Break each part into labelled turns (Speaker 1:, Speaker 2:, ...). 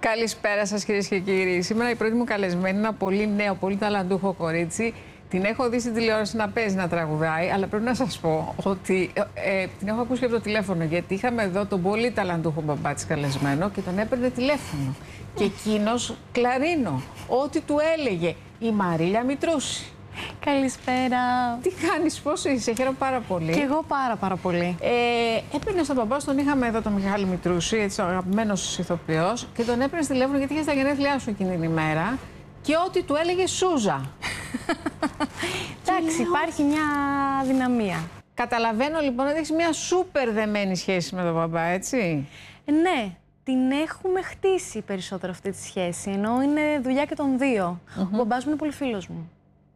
Speaker 1: Καλησπέρα σας, κυρίες και κύριοι. Σήμερα η πρώτη μου καλεσμένη είναι ένα πολύ νέο, πολύ ταλαντούχο κορίτσι. Την έχω δει στην τηλεόραση να παίζει, να τραγουδάει, αλλά πρέπει να σας πω ότι την έχω ακούσει και από το τηλέφωνο. Γιατί είχαμε εδώ τον πολύ ταλαντούχο μπαμπά της καλεσμένο και τον έπαιρνε τηλέφωνο. Και εκείνος κλαρίνο. Ό,τι του έλεγε η Μαρίλια Μητρούση.
Speaker 2: Καλησπέρα.
Speaker 1: Τι κάνεις, πώς είσαι, χαίρομαι πάρα πολύ.
Speaker 2: Και εγώ πάρα πολύ.
Speaker 1: Έπαιρνε στον μπαμπά σου, τον είχαμε εδώ τον Μιχάλη Μητρούση, έτσι, ο αγαπημένος ηθοποιός, και τον έπαιρνε τηλέφωνο γιατί είχε τα γενέθλιά σου εκείνη την ημέρα. Και ό,τι του έλεγε Σούζα.
Speaker 2: Εντάξει, υπάρχει μια δυναμία.
Speaker 1: Καταλαβαίνω λοιπόν ότι έχεις μια σούπερ δεμένη σχέση με τον μπαμπά, έτσι.
Speaker 2: Ναι, την έχουμε χτίσει περισσότερο αυτή τη σχέση, ενώ είναι δουλειά και των δύο. Ο μπαμπάς μου είναι πολύ φίλος μου.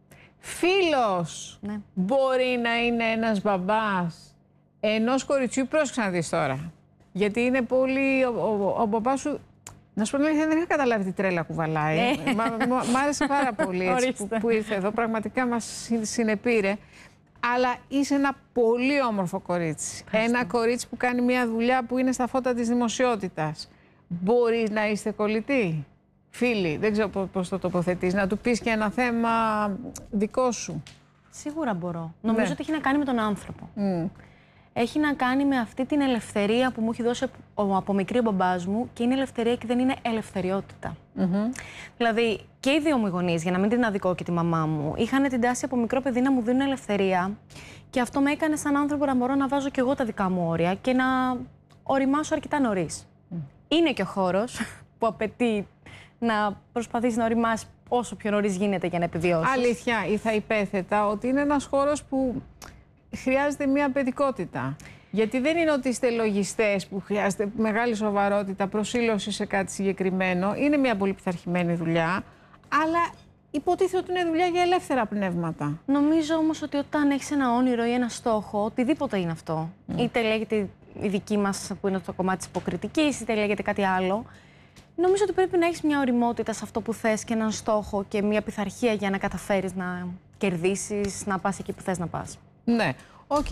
Speaker 1: Φίλος!
Speaker 2: Ναι.
Speaker 1: Μπορεί να είναι ένας μπαμπάς ενός κοριτσιού, πρόσεξε να δεις τώρα. Γιατί είναι πολύ. Ο μπαμπάς σου. Να σου πω, δεν είχα καταλάβει τι τρέλα κουβαλάει. Μ' άρεσε πάρα πολύ έτσι, που ήρθε εδώ. Πραγματικά μας συνεπήρε. Αλλά είσαι ένα πολύ όμορφο κορίτσι.
Speaker 2: Ευχαριστώ.
Speaker 1: Ένα κορίτσι που κάνει μια δουλειά που είναι στα φώτα της δημοσιότητας. Μπορείς να είστε κολλητοί, φίλοι, δεν ξέρω πώς το τοποθετείς, να του πεις και ένα θέμα δικό σου.
Speaker 2: Σίγουρα μπορώ. Νομίζω ότι έχει να κάνει με τον άνθρωπο. Έχει να κάνει με αυτή την ελευθερία που μου έχει δώσει από μικρή ο μπαμπάς μου, και είναι ελευθερία και δεν είναι ελευθεριότητα. Δηλαδή, και οι δύο μου γονείς, για να μην την αδικώ και τη μαμά μου, είχαν την τάση από μικρό παιδί να μου δίνουν ελευθερία, και αυτό με έκανε σαν άνθρωπο να μπορώ να βάζω και εγώ τα δικά μου όρια και να οριμάσω αρκετά νωρίς. Είναι και ο χώρος που απαιτεί να προσπαθείς να οριμάσεις όσο πιο νωρίς γίνεται για να επιβιώσεις.
Speaker 1: Αλήθεια, ή θα υπέθετα ότι είναι ένας χώρος που χρειάζεται μια παιδικότητα. Γιατί δεν είναι ότι είστε λογιστές που χρειάζεται μεγάλη σοβαρότητα, προσήλωση σε κάτι συγκεκριμένο. Είναι μια πολύ πειθαρχημένη δουλειά, αλλά υποτίθεται ότι είναι δουλειά για ελεύθερα πνεύματα.
Speaker 2: Νομίζω όμως ότι όταν έχεις ένα όνειρο ή ένα στόχο, οτιδήποτε είναι αυτό, είτε λέγεται η δική μας που είναι το κομμάτι της υποκριτικής, είτε λέγεται κάτι άλλο, νομίζω ότι πρέπει να έχεις μια οριμότητα σε αυτό που θες και έναν στόχο και μια πειθαρχία για να καταφέρεις να κερδίσεις, να πας εκεί που θες να πας.
Speaker 1: Ναι, οκ.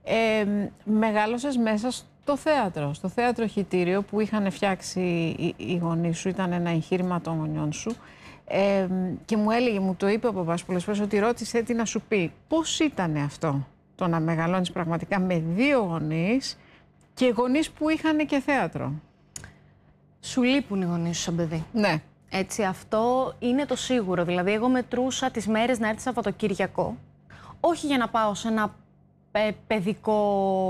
Speaker 1: Μεγάλωσες μέσα στο θέατρο, Χιτήριο που είχαν φτιάξει οι γονείς σου, ήταν ένα εγχείρημα των γονιών σου. Και μου το είπε ο παπάς πολλές φορές, ότι ρώτησε τι να σου πει. Πώς ήταν αυτό, το να μεγαλώνεις πραγματικά με δύο γονείς και γονείς που είχαν και θέατρο?
Speaker 2: Σου λείπουν οι γονείς σου σαν παιδί.
Speaker 1: Ναι.
Speaker 2: Έτσι, αυτό είναι το σίγουρο. Δηλαδή, εγώ μετρούσα τις μέρες να έρθει Σαββατοκύριακο, όχι για να πάω σε ένα παιδικό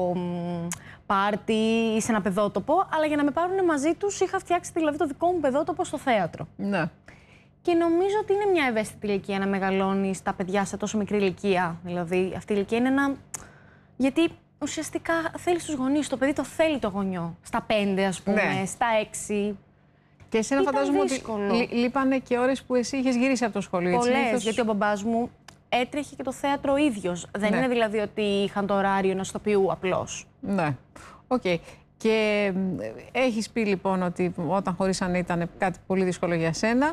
Speaker 2: πάρτι ή σε ένα παιδότοπο, αλλά για να με πάρουν μαζί τους. Είχα φτιάξει δηλαδή το δικό μου παιδότοπο στο θέατρο.
Speaker 1: Ναι.
Speaker 2: Και νομίζω ότι είναι μια ευαίσθητη ηλικία να μεγαλώνεις τα παιδιά σε τόσο μικρή ηλικία. Δηλαδή, αυτή η ηλικία είναι ένα. Γιατί ουσιαστικά θέλεις τους γονείς. Το παιδί το θέλει το γονιό. Στα 5, ας πούμε,
Speaker 1: ναι,
Speaker 2: στα 6.
Speaker 1: Και εσένα φαντάζομαι
Speaker 2: δύσκολο.
Speaker 1: Ότι λείπανε και ώρες που εσύ είχες γυρίσει από το σχολείο.
Speaker 2: Πολλές, γιατί ο μπαμπάς μου έτρεχε και το θέατρο ο ίδιος. Δεν είναι δηλαδή ότι είχαν το ωράριο ενός ηθοποιού απλώς.
Speaker 1: Ναι. Οκ. Και έχεις πει λοιπόν ότι όταν χωρίσανε ήταν κάτι πολύ δύσκολο για σένα.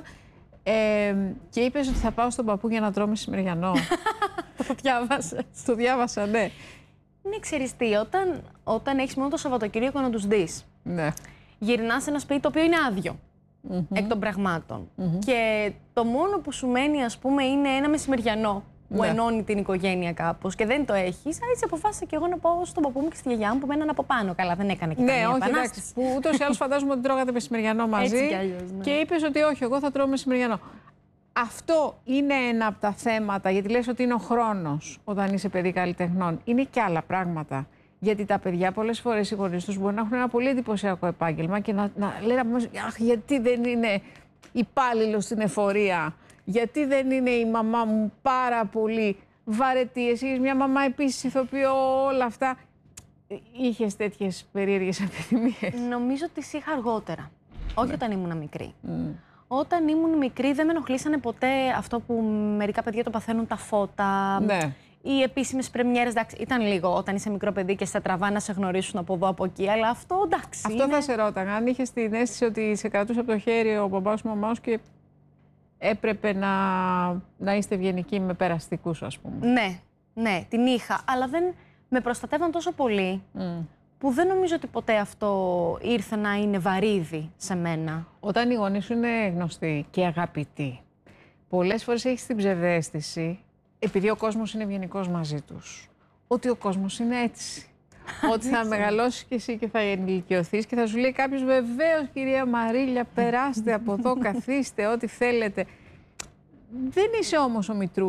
Speaker 1: Και είπες ότι θα πάω στον παππού για να τρώω μεσημεριανό.
Speaker 2: Το διάβασες?
Speaker 1: Το διάβασα, ναι.
Speaker 2: Ναι, ξέρεις τι, όταν έχεις μόνο το Σαββατοκύριακο να τους δεις,
Speaker 1: ναι,
Speaker 2: γυρνάς σε ένα σπίτι το οποίο είναι άδειο, εκ των πραγμάτων. Και το μόνο που σου μένει, ας πούμε, είναι ένα μεσημεριανό που ενώνει την οικογένεια κάπως, και δεν το έχεις. Έτσι αποφάσισα και εγώ να πάω στον παππού μου και στη γιαγιά μου που μέναν από πάνω. Καλά, δεν έκανε και καμία επανάσταση.
Speaker 1: Που ούτως ή άλλως φαντάζομαι ότι τρώγατε μεσημεριανό μαζί.
Speaker 2: Έτσι κι αλλιώς, ναι.
Speaker 1: Και είπες ότι όχι, εγώ θα τρώω μεσημεριανό. Αυτό είναι ένα από τα θέματα, γιατί λες ότι είναι ο χρόνος όταν είσαι παιδί καλλιτεχνών. Είναι και άλλα πράγματα. Γιατί τα παιδιά πολλές φορές οι γονείς τους μπορεί να έχουν ένα πολύ εντυπωσιακό επάγγελμα και να λένε αχ, γιατί δεν είναι υπάλληλος στην εφορία, γιατί δεν είναι η μαμά μου πάρα πολύ βαρετή, εσύ είχες μια μαμά επίσης ηθοποιό, όλα αυτά. Είχες τέτοιες περίεργες επιθυμίες?
Speaker 2: Νομίζω ότι τις είχα αργότερα, όχι όταν ήμουν μικρή. Όταν ήμουν μικρή δεν με ενοχλήσανε ποτέ αυτό που μερικά παιδιά το παθαίνουν, τα φώτα.
Speaker 1: Ναι.
Speaker 2: Οι επίσημες πρεμιέρες, εντάξει, ήταν λίγο όταν είσαι μικρό παιδί και σε τραβά να σε γνωρίσουν από εδώ από εκεί, αλλά αυτό εντάξει.
Speaker 1: Αυτό θα σε ρώταγα. Αν είχες την αίσθηση ότι σε κρατούσε από το χέρι ο μπαμπάς σου, μαμά σου και έπρεπε να είστε ευγενικοί με περαστικούς, ας πούμε.
Speaker 2: Ναι, την είχα, αλλά δεν με προστατεύαν τόσο πολύ που δεν νομίζω ότι ποτέ αυτό ήρθε να είναι βαρύδι σε μένα.
Speaker 1: Όταν οι γονείς σου είναι γνωστοί και αγαπητοί, πολλές φορές έχεις την ψευδαίσθηση, επειδή ο κόσμος είναι ευγενικός μαζί τους, ότι ο κόσμος είναι έτσι. Ότι θα μεγαλώσεις κι εσύ και θα ενηλικιωθείς και θα σου λέει κάποιος, βεβαίως κυρία Μαρίλια, περάστε από εδώ, καθίστε, ό,τι θέλετε. Δεν είσαι όμως ο Μητρού.